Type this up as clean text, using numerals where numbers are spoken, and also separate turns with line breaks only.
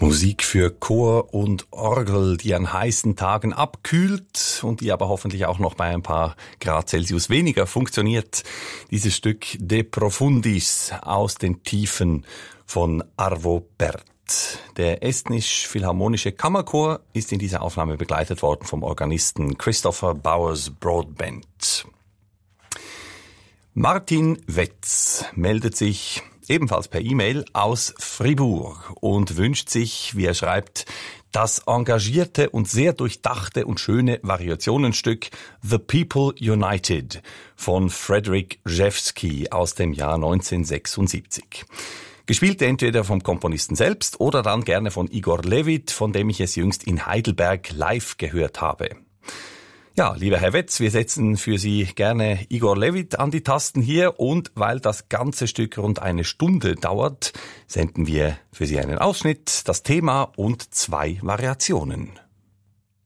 Musik für Chor und Orgel, die an heißen Tagen abkühlt und die aber hoffentlich auch noch bei ein paar Grad Celsius weniger funktioniert. Dieses Stück De Profundis aus den Tiefen von Arvo Pärt. Der estnisch-philharmonische Kammerchor ist in dieser Aufnahme begleitet worden vom Organisten Christopher Bowers Broadbent. Martin Wetz meldet sich ebenfalls per E-Mail aus Fribourg und wünscht sich, wie er schreibt, das engagierte und sehr durchdachte und schöne Variationenstück The People United von Frederick Rzewski aus dem Jahr 1976. Gespielt entweder vom Komponisten selbst oder dann gerne von Igor Levit, von dem ich es jüngst in Heidelberg live gehört habe. Ja, lieber Herr Wetz, wir setzen für Sie gerne Igor Levit an die Tasten hier und weil das ganze Stück rund eine Stunde dauert, senden wir für Sie einen Ausschnitt, das Thema und 2 Variationen.